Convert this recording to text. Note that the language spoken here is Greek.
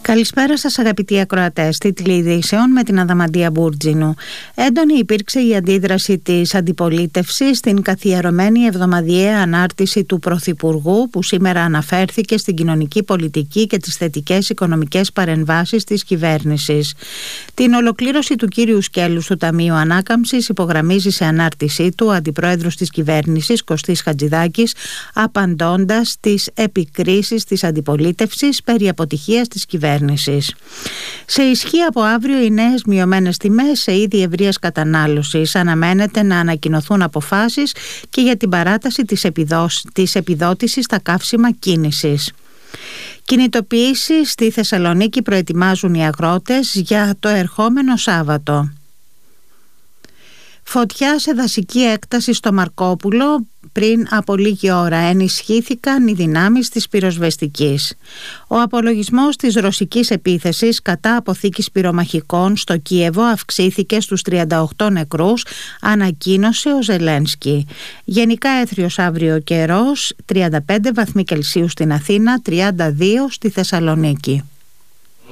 Καλησπέρα σας αγαπητοί ακροατές, τίτλοι ειδήσεων με την Αδαμαντία Μπούρτζινου. Έντονη υπήρξε η αντίδραση της αντιπολίτευσης στην καθιερωμένη εβδομαδιαία ανάρτηση του Πρωθυπουργού, που σήμερα αναφέρθηκε στην κοινωνική πολιτική και τις θετικές οικονομικές παρεμβάσεις της κυβέρνησης. Την ολοκλήρωση του κύριου σκέλους του Ταμείου Ανάκαμψης υπογραμμίζει σε ανάρτησή του ο Αντιπρόεδρος της Κυβέρνησης Κωστής Χατζηδάκης, απαντώντας στις επικρίσεις της αντιπολίτευσης περί αποτυχίας της κυβέρνησης. Σε ισχύ από αύριο οι νέες μειωμένες τιμές σε είδη ευρείας κατανάλωσης. Αναμένεται να ανακοινωθούν αποφάσεις και για την παράταση της επιδότησης στα καύσιμα κίνησης. Κινητοποιήσεις στη Θεσσαλονίκη προετοιμάζουν οι αγρότες για το ερχόμενο Σάββατο. Φωτιά σε δασική έκταση στο Μαρκόπουλο. Πριν από λίγη ώρα ενισχύθηκαν οι δυνάμεις της πυροσβεστικής. Ο απολογισμός της ρωσικής επίθεσης κατά αποθήκης πυρομαχικών στο Κίεβο αυξήθηκε στους 38 νεκρούς, ανακοίνωσε ο Ζελένσκι. Γενικά έθριος αύριο καιρός, 35 βαθμοί Κελσίου στην Αθήνα, 32 στη Θεσσαλονίκη.